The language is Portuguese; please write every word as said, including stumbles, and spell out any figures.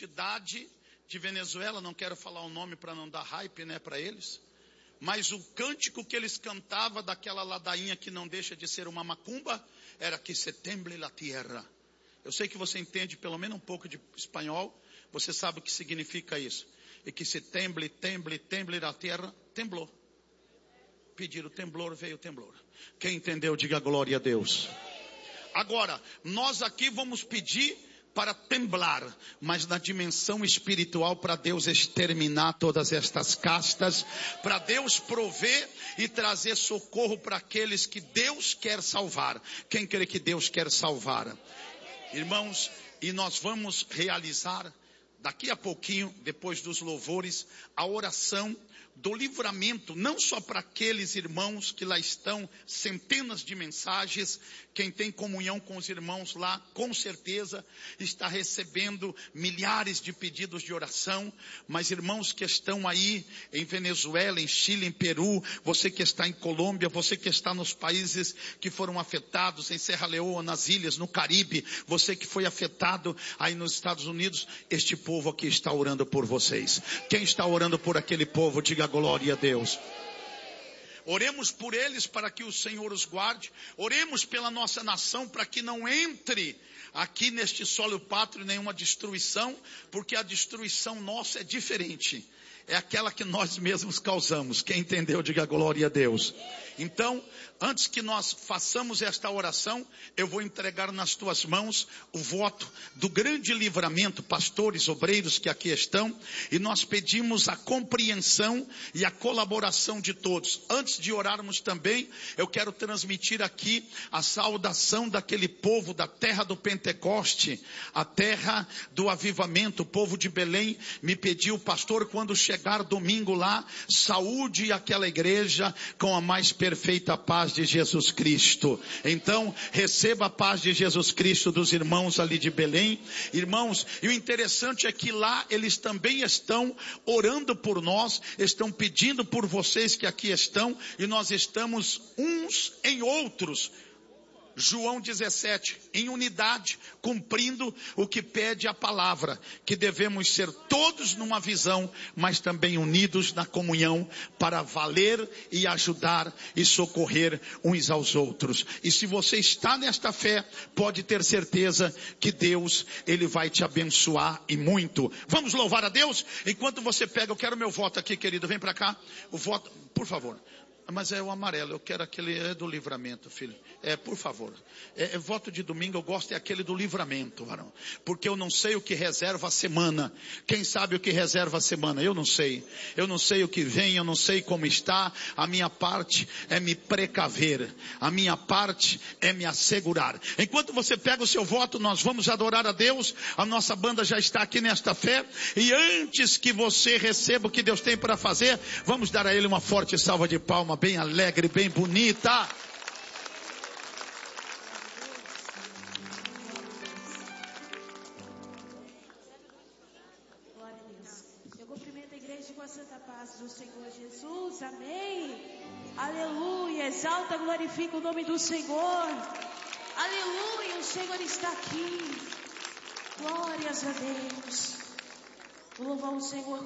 entidade de Venezuela, não quero falar o nome para não dar hype, né, para eles, mas o cântico que eles cantavam daquela ladainha que não deixa de ser uma macumba, era que se temble la tierra. Eu sei que você entende pelo menos um pouco de espanhol, você sabe o que significa isso. E que se temble, temble, temble la tierra, temblou. Pediram temblor, veio temblor. Quem entendeu, diga glória a Deus. Agora, nós aqui vamos pedir para temblar, mas na dimensão espiritual, para Deus exterminar todas estas castas, para Deus prover e trazer socorro para aqueles que Deus quer salvar. Quem crê que Deus quer salvar? Irmãos, e nós vamos realizar daqui a pouquinho, depois dos louvores, a oração do livramento, não só para aqueles irmãos que lá estão, centenas de mensagens. Quem tem comunhão com os irmãos lá, com certeza está recebendo milhares de pedidos de oração. Mas irmãos que estão aí em Venezuela, em Chile, em Peru, você que está em Colômbia, você que está nos países que foram afetados, em Serra Leoa, nas ilhas, no Caribe, você que foi afetado aí nos Estados Unidos, este povo aqui está orando por vocês. Quem está orando por aquele povo, diga glória a Deus. Oremos por eles para que o Senhor os guarde. Oremos pela nossa nação para que não entre aqui neste solo pátrio nenhuma destruição, porque a destruição nossa é diferente. É aquela que nós mesmos causamos. Quem entendeu, diga glória a Deus. Então, antes que nós façamos esta oração, eu vou entregar nas tuas mãos o voto do grande livramento, pastores, obreiros que aqui estão, e nós pedimos a compreensão e a colaboração de todos. Antes de orarmos também, eu quero transmitir aqui a saudação daquele povo da terra do Pentecoste, a terra do avivamento. O povo de Belém me pediu, pastor, quando chegar domingo lá, saúde aquela igreja com a mais perfeita paz de Jesus Cristo. Então, receba a paz de Jesus Cristo dos irmãos ali de Belém. Irmãos, e o interessante é que lá eles também estão orando por nós, estão pedindo por vocês que aqui estão, e nós estamos uns em outros. João dezessete, em unidade, cumprindo o que pede a palavra, que devemos ser todos numa visão, mas também unidos na comunhão, para valer e ajudar e socorrer uns aos outros. E se você está nesta fé, pode ter certeza que Deus, Ele vai te abençoar e muito. Vamos louvar a Deus? Enquanto você pega, eu quero meu voto aqui, querido, vem para cá, o voto, por favor. Mas é o amarelo, eu quero aquele, é do livramento, filho. É, por favor. É, é voto de domingo, eu gosto é aquele do livramento, varão. Porque eu não sei o que reserva a semana. Quem sabe o que reserva a semana? Eu não sei. Eu não sei o que vem, eu não sei como está. A minha parte é me precaver. A minha parte é me assegurar. Enquanto você pega o seu voto, nós vamos adorar a Deus. A nossa banda já está aqui nesta fé. E antes que você receba o que Deus tem para fazer, vamos dar a Ele uma forte salva de palmas. Bem alegre, bem bonita. Glória a Deus. Eu cumprimento a igreja com a santa paz do Senhor Jesus. Amém. Aleluia. Exalta, glorifica o nome do Senhor. Aleluia. O Senhor está aqui. Glórias a Deus. Vou louvar o Senhor.